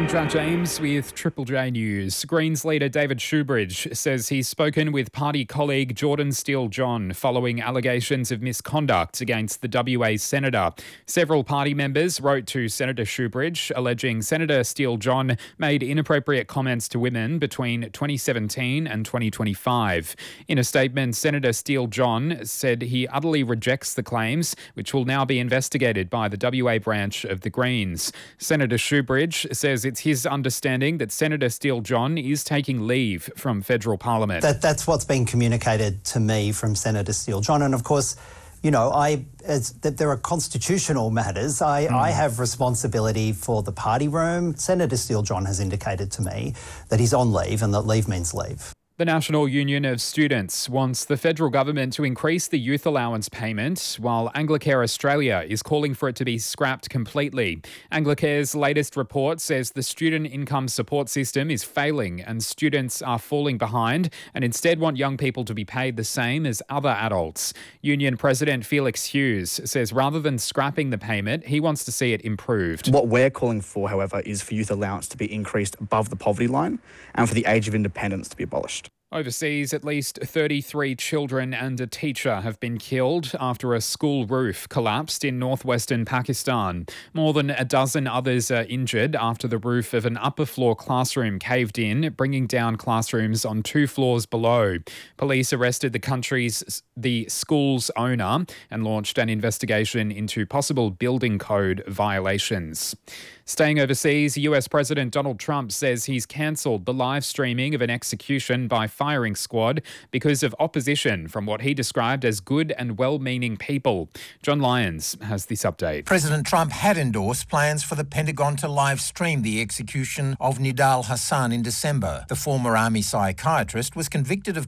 I'm John James with Triple J News. Greens leader David Shoebridge says he's spoken with party colleague Jordan Steele-John following allegations of misconduct against the WA senator. Several party members wrote to Senator Shoebridge alleging Senator Steele-John made inappropriate comments to women between 2017 and 2025. In a statement, Senator Steele-John said he utterly rejects the claims, which will now be investigated by the WA branch of the Greens. Senator Shoebridge says it's his understanding that Senator Steele-John is taking leave from federal parliament. That's what's been communicated to me from Senator Steele-John. And of course, you know, there are constitutional matters. I have responsibility for the party room. Senator Steele-John has indicated to me that he's on leave and that leave means leave. The National Union of Students wants the federal government to increase the youth allowance payment, while Anglicare Australia is calling for it to be scrapped completely. Anglicare's latest report says the student income support system is failing and students are falling behind and instead want young people to be paid the same as other adults. Union President Felix Hughes says rather than scrapping the payment, he wants to see it improved. What we're calling for, however, is for youth allowance to be increased above the poverty line and for the age of independence to be abolished. Overseas, at least 33 children and a teacher have been killed after a school roof collapsed in northwestern Pakistan. More than a dozen others are injured after the roof of an upper floor classroom caved in, bringing down classrooms on 2 floors below. Police arrested the school's owner and launched an investigation into possible building code violations. Staying overseas, US President Donald Trump says he's cancelled the live streaming of an execution by firing squad because of opposition from what he described as good and well-meaning people. John Lyons has this update. President Trump had endorsed plans for the Pentagon to live stream the execution of Nidal Hasan in December. The former army psychiatrist was convicted of